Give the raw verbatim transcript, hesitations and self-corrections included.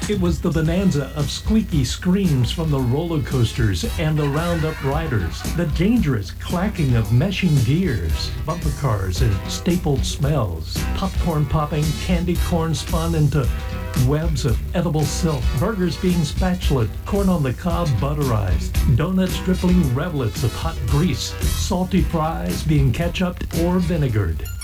It was the bonanza of squeaky screams from the roller coasters and the roundup riders, the dangerous clacking of meshing gears, bumper cars and stapled smells, popcorn popping, candy corn spun into webs of edible silk, burgers being spatulaed, corn on the cob butterized, donuts dripping rivulets of hot grease, salty fries being ketchuped or vinegared.